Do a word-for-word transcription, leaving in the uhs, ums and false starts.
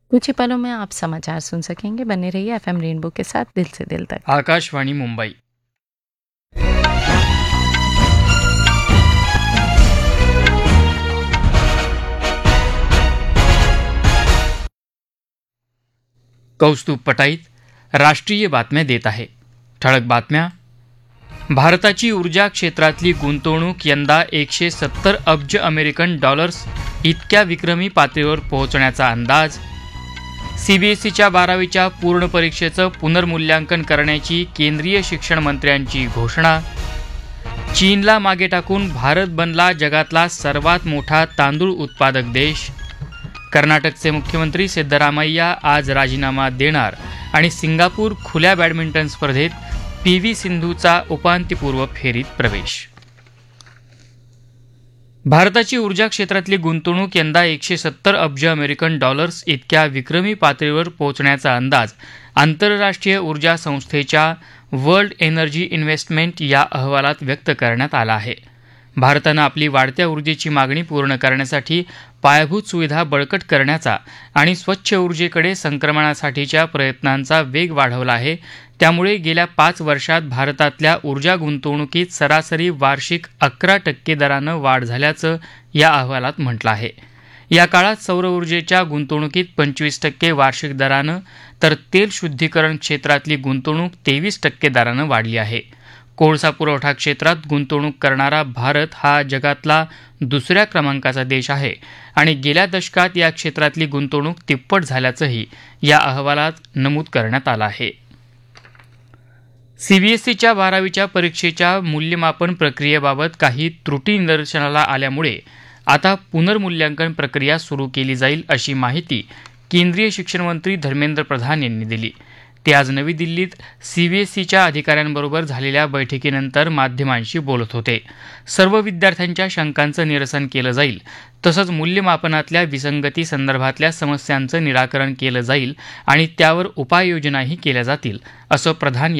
कुछ ही पलों में आप समाचार सुन सकेंगे। बने रहिए एफएम रेनबो के साथ दिल से दिल तक। आकाशवाणी मुंबई। कौस्तुभ पटाईत राष्ट्रीय बातम्या देत आहे। ठळक बातम्या. भारताची ऊर्जा क्षेत्रातली गुंतवणूक यंदा एकशे सत्तर अब्ज अमेरिकन डॉलर्स इतक्या विक्रमी पातळीवर पोहोचण्याचा अंदाज. सीबीएसईच्या बारावीच्या पूर्ण परीक्षेचं पुनर्मूल्यांकन करण्याची केंद्रीय शिक्षण मंत्र्यांची घोषणा. चीनला मागे टाकून भारत बनला जगातला सर्वात मोठा तांदूळ उत्पादक देश. कर्नाटकचे मुख्यमंत्री सिद्धरामय्या आज राजीनामा देणार आणि सिंगापूर खुल्या बॅडमिंटन स्पर्धेत पी व्ही सिंधूचा उपांत्यपूर्व फेरीत प्रवेश. भारताची ऊर्जा क्षेत्रातली गुंतवणूक यंदा एकशे सत्तर अब्ज अमेरिकन डॉलर्स इतक्या विक्रमी पातळीवर पोहोचण्याचा अंदाज आंतरराष्ट्रीय ऊर्जा संस्थेच्या वर्ल्ड एनर्जी इन्व्हेस्टमेंट या अहवालात व्यक्त करण्यात आला आहे. भारतानं आपली वाढत्या ऊर्जेची मागणी पूर्ण करण्यासाठी पायाभूत सुविधा बळकट करण्याचा आणि स्वच्छ ऊर्जेकडे संक्रमणासाठीच्या प्रयत्नांचा वेग वाढवला आहे. त्यामुळे गेल्या पाच वर्षात भारतातल्या ऊर्जा गुंतवणुकीत सरासरी वार्षिक अकरा टक्के दरानं वाढ झाल्याचं या अहवालात म्हटलं आहे. या काळात सौर ऊर्जेच्या गुंतवणुकीत पंचवीस टक्के वार्षिक दरानं तर तेल शुद्धीकरण क्षेत्रातली गुंतवणूक तेवीस टक्के दरानं वाढली आहे. कोळसा पुरवठा क्षेत्रात गुंतवणूक करणारा भारत हा जगातला दुसऱ्या क्रमांकाचा देश आहे आणि गेल्या दशकात या क्षेत्रातली गुंतवणूक तिप्पट झाल्याचंही या अहवालात नमूद करण्यात आलं आहे. सीबीएसईच्या बारावीच्या परीक्षेच्या मूल्यमापन प्रक्रियेबाबत काही त्रुटी निदर्शनाला आल्यामुळे आता पुनर्मूल्यांकन प्रक्रिया सुरू केली जाईल अशी माहिती केंद्रीय शिक्षण मंत्री धर्मेंद्र प्रधान यांनी दिली. ते आज नवी दिल्लीत सीबीएसईच्या अधिकाऱ्यांबरोबर झालेल्या बैठकीनंतर माध्यमांशी बोलत होते. सर्व विद्यार्थ्यांच्या शंकांचं निरसन केलं जाईल तसंच मूल्यमापनातल्या विसंगती संदर्भातल्या समस्यांचं निराकरण केलं जाईल आणि त्यावर उपाययोजनाही केल्या जातील असं प्रधान